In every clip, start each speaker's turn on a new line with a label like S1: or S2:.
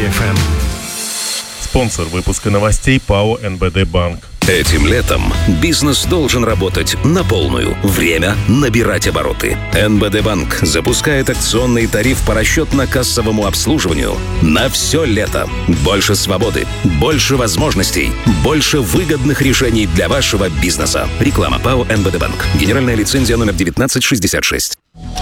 S1: FM.
S2: Спонсор выпуска новостей ПАО НБД Банк.
S3: Этим летом бизнес должен работать на полную. Время набирать обороты. НБД Банк запускает акционный тариф по расчетно-кассовому обслуживанию на все лето. Больше свободы, больше возможностей, больше выгодных решений для вашего бизнеса. Реклама ПАО НБД Банк. Генеральная лицензия номер 1966.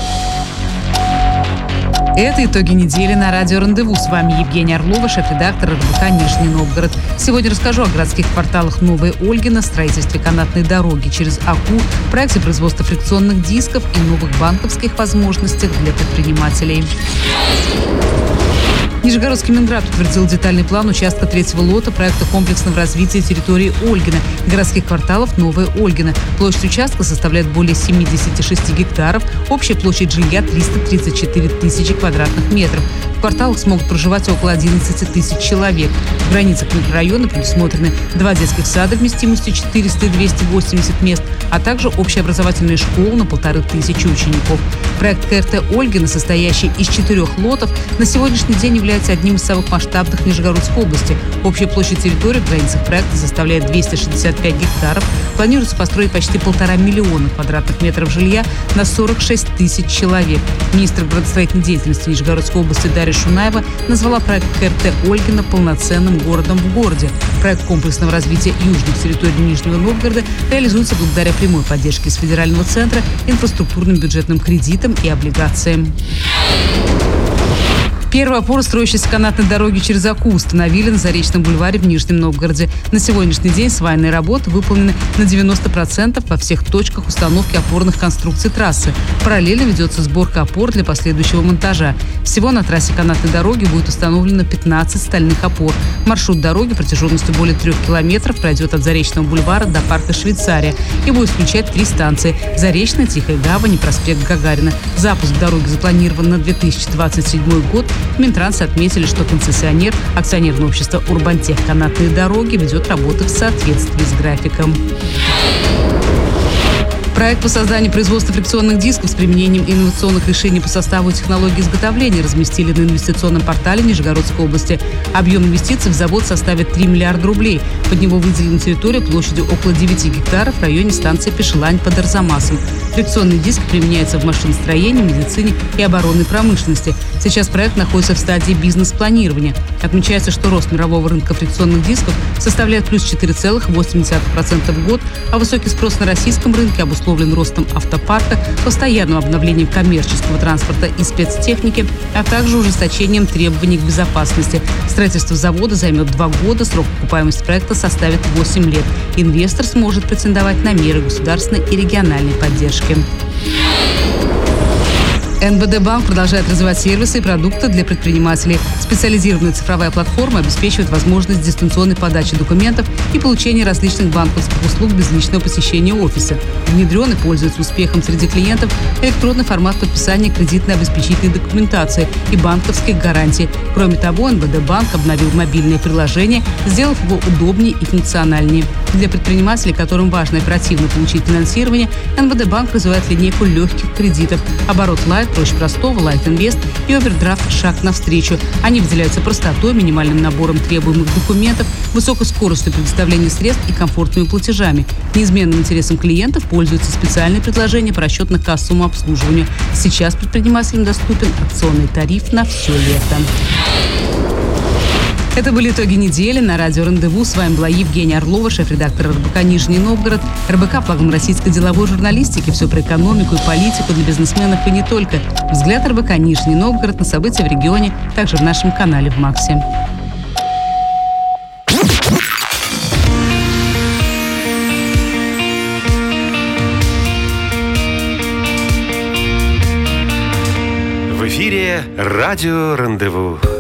S4: Это итоги недели на радио «Рандеву». С вами Евгения Орлова, шеф-редактор РБК «Нижний Новгород». Сегодня расскажу о городских кварталах Новая Ольгина, строительстве канатной дороги через Аку, проекте производства фрикционных дисков и новых банковских возможностях для предпринимателей. Нижегородский Минград утвердил детальный план участка третьего лота проекта комплексного развития территории Ольгина, городских кварталов Новая Ольгина. Площадь участка составляет более 76 гектаров, общая площадь жилья 334 тысячи квадратных метров. В кварталах смогут проживать около 11 тысяч человек. В границах микрорайона предусмотрены 2 детских сада вместимостью 400 и 280 мест, а также общеобразовательные школы на 1500 учеников. Проект КРТ Ольгина, состоящий из 4 лотов, на сегодняшний день является одним из самых масштабных в Нижегородской области. Общая площадь территории в границах проекта составляет 265 гектаров. Планируется построить почти 1,5 миллиона квадратных метров жилья на 46 тысяч человек. Министр градостроительной деятельности Нижегородской области Дарья Шунаева назвала проект КРТ Ольгина полноценным городом в городе. Проект комплексного развития южных территорий Нижнего Новгорода реализуется благодаря прямой поддержке из федерального центра, инфраструктурным бюджетным кредитам и облигациям. Первую опору строящейся канатной дороги через Аку установили на Заречном бульваре в Нижнем Новгороде. На сегодняшний день свайные работы выполнены на 90% во всех точках установки опорных конструкций трассы. Параллельно ведется сборка опор для последующего монтажа. Всего на трассе канатной дороги будет установлено 15 стальных опор. Маршрут дороги протяженностью более 3 километров пройдет от Заречного бульвара до парка Швейцария и будет включать 3 станции – Заречная, Тихая гавань и проспект Гагарина. Запуск дороги запланирован на 2027 год. В Минтрансе отметили, что концессионер, акционерное общество «Урбантех канатные дороги», ведет работы в соответствии с графиком. Проект по созданию производства фрикционных дисков с применением инновационных решений по составу и технологии изготовления разместили на инвестиционном портале Нижегородской области. Объем инвестиций в завод составит 3 миллиарда рублей. Под него выделена территория площадью около 9 гектаров в районе станции Пешелань под Арзамасом. Фрикционный диск применяется в машиностроении, медицине и оборонной промышленности. Сейчас проект находится в стадии бизнес-планирования. Отмечается, что рост мирового рынка фрикционных дисков составляет плюс 4,8% в год, а высокий спрос на российском рынке обусловлен ростом автопарка, постоянным обновлением коммерческого транспорта и спецтехники, а также ужесточением требований к безопасности. Строительство завода займет 2 года, срок окупаемости проекта составит 8 лет. Инвестор сможет претендовать на меры государственной и региональной поддержки. НБД Банк продолжает развивать сервисы и продукты для предпринимателей. Специализированная цифровая платформа обеспечивает возможность дистанционной подачи документов и получения различных банковских услуг без личного посещения офиса. Внедрен и пользуется успехом среди клиентов электронный формат подписания кредитной обеспечительной документации и банковских гарантий. Кроме того, НБД Банк обновил мобильное приложение, сделав его удобнее и функциональнее. Для предпринимателей, которым важно оперативно получить финансирование, НБД Банк развивает линейку легких кредитов. Оборот Лайт, проще простого, Лайт Инвест и овердрафт «Шаг навстречу». Они выделяются простотой, минимальным набором требуемых документов, высокой скоростью предоставления средств и комфортными платежами. Неизменным интересом клиентов пользуются специальные предложения по расчетно-кассовому обслуживанию. Сейчас предпринимателям доступен акционный тариф на все лето. Это были итоги недели на радио «Рандеву». С вами была Евгения Орлова, шеф-редактор РБК «Нижний Новгород». РБК – флагман российской деловой журналистики. Все про экономику и политику для бизнесменов и не только. Взгляд РБК «Нижний Новгород» на события в регионе, также в нашем канале в Максе.
S1: В эфире радио «Рандеву».